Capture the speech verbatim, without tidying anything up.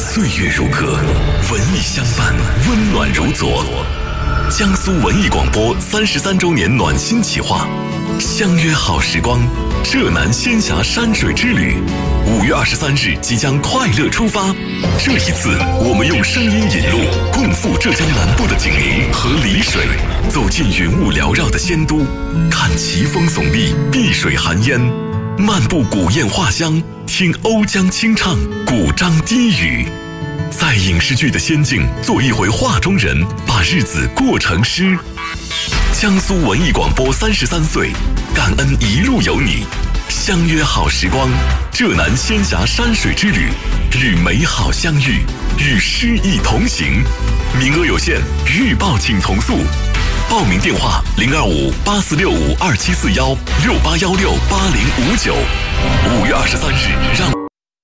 岁月如歌，文艺相伴，温暖如昨。江苏文艺广播三十三周年暖心企划，相约好时光，浙南仙侠山水之旅。五月二十三日即将快乐出发，这一次我们用声音引路，共赴浙江南部的景宁和丽水，走进云雾缭绕的仙都，看奇峰耸立，碧水含烟，漫步古堰画乡，听瓯江清唱，古箏低语。在影视剧的仙境做一回画中人，把日子过成诗。江苏文艺广播三十三岁，感恩一路有你，相约好时光，浙南仙侠山水之旅，与美好相遇，与诗意同行。名额有限，预报请从速。报名电话零二五八四六五二七四幺六八幺六八零五九。五月二十三日，让